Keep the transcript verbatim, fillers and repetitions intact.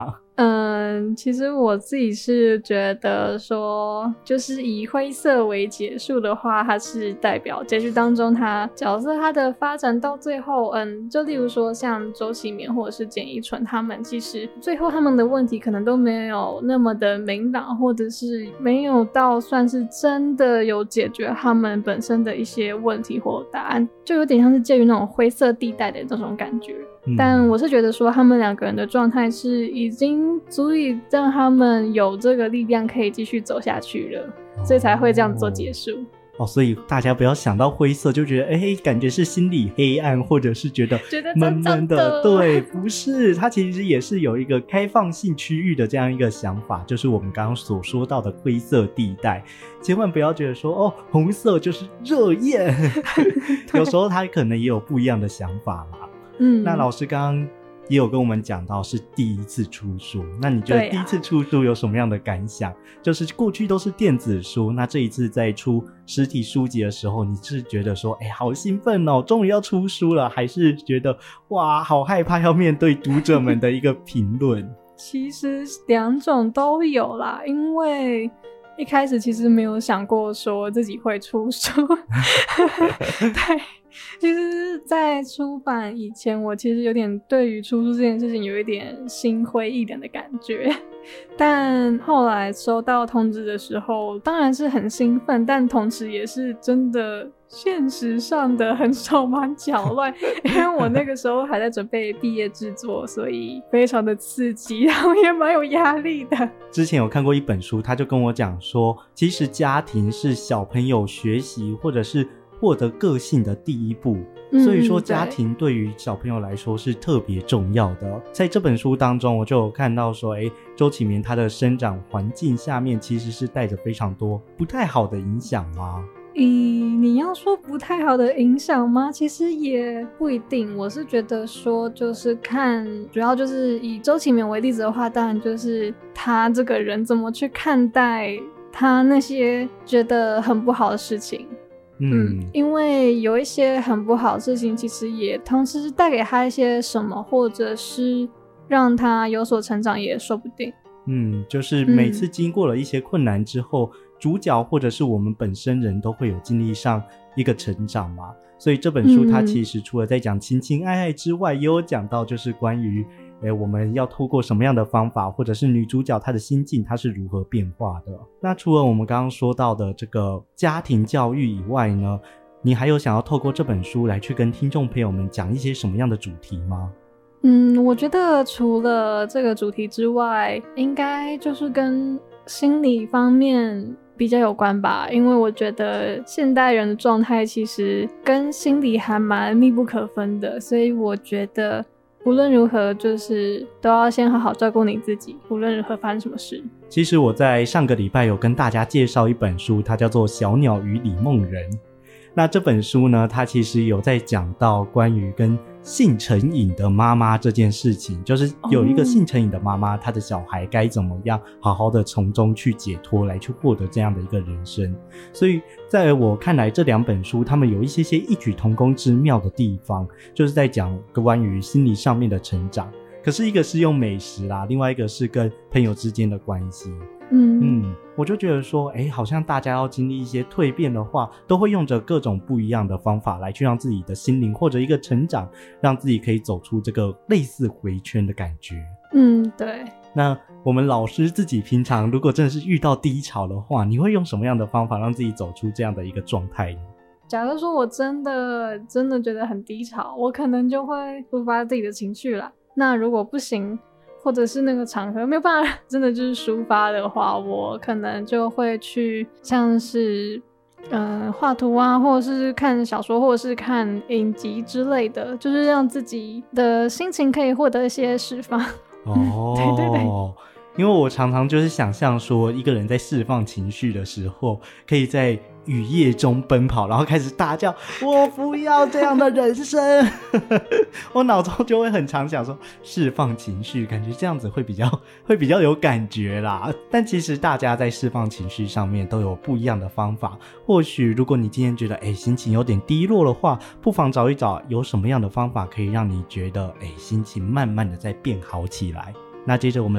嗯，其实我自己是觉得说，就是以灰色为结束的话，它是代表结局当中他角色他的发展到最后，嗯，就例如说像周启绵或者是简一纯他们，其实最后他们的问题可能都没有那么的明朗，或者是没有到算是真的有解决他们本身的一些问题或答案，就有点像是介于那种灰色地带的这种感觉。嗯、但我是觉得说他们两个人的状态是已经足以让他们有这个力量可以继续走下去了，哦、所以才会这样做结束。 哦，所以大家不要想到灰色就觉得哎，感觉是心里黑暗，或者是觉得闷闷的。对，不是，它其实也是有一个开放性区域的这样一个想法，就是我们刚刚所说到的灰色地带。千万不要觉得说哦，红色就是热焰，有时候他可能也有不一样的想法啦。嗯，那老师刚刚也有跟我们讲到是第一次出书，那你觉得第一次出书有什么样的感想？啊、就是过去都是电子书，那这一次在出实体书籍的时候，你是觉得说哎，好兴奋哦，终于要出书了，还是觉得哇好害怕要面对读者们的一个评论？ 其实两种都有啦，因为一开始其实没有想过说自己会出书对，其实在出版以前我其实有点对于出书这件事情有一点心灰意冷的感觉，但后来收到通知的时候当然是很兴奋，但同时也是真的现实上的很手忙脚乱因为我那个时候还在准备毕业制作，所以非常的刺激，然后也蛮有压力的。 之前有看过一本书，他就跟我讲说其实家庭是小朋友学习或者是获得个性的第一步，所以说家庭对于小朋友来说是特别重要的。在这本书当中我就有看到说诶，周启绵他的生长环境下面其实是带着非常多不太好的影响吗？ 以你要说不太好的影响吗？其实也不一定，我是觉得说就是看，主要就是以周启绵为例子的话，当然就是他这个人怎么去看待他那些觉得很不好的事情。嗯, 嗯，因为有一些很不好的事情其实也同时带给他一些什么，或者是让他有所成长也说不定。 嗯，就是每次经过了一些困难之后、嗯、主角或者是我们本身人都会有经历上一个成长嘛，所以这本书它其实除了在讲情情爱爱之外、嗯、也有讲到就是关于诶我们要透过什么样的方法，或者是女主角她的心境她是如何变化的。那除了我们刚刚说到的这个家庭教育以外呢，你还有想要透过这本书来去跟听众朋友们讲一些什么样的主题吗？ 嗯，我觉得除了这个主题之外，应该就是跟心理方面比较有关吧，因为我觉得现代人的状态其实跟心理还蛮密不可分的，所以我觉得无论如何就是都要先好好照顾你自己，无论如何发生什么事。 其实我在上个礼拜有跟大家介绍一本书，它叫做《小鸟与李梦人》。那这本书呢，它其实有在讲到关于跟性成瘾的妈妈这件事情，就是有一个性成瘾的妈妈，她的小孩该怎么样好好的从中去解脱，来去获得这样的一个人生。所以在我看来，这两本书他们有一些些异曲同工之妙的地方，就是在讲关于心理上面的成长，可是一个是用美食啦，另外一个是跟朋友之间的关系。嗯嗯，我就觉得说诶好像大家要经历一些蜕变的话，都会用着各种不一样的方法来去让自己的心灵或者一个成长，让自己可以走出这个类似回圈的感觉。 嗯，对。 那我们老师自己平常如果真的是遇到低潮的话，你会用什么样的方法让自己走出这样的一个状态呢？ 假如说我真的真的觉得很低潮，我可能就会抒发自己的情绪啦。那如果不行，或者是那个场合没有办法真的就是抒发的话，我可能就会去像是呃画图啊，或者是看小说，或者是看影集之类的，就是让自己的心情可以获得一些释放。 哦，对对对，因为我常常就是想象说一个人在释放情绪的时候，可以在雨夜中奔跑，然后开始大叫我不要这样的人生我脑中就会很常想说释放情绪，感觉这样子会比较会比较有感觉啦。但其实大家在释放情绪上面都有不一样的方法，或许如果你今天觉得诶心情有点低落的话，不妨找一找有什么样的方法可以让你觉得诶心情慢慢的在变好起来。那接着我们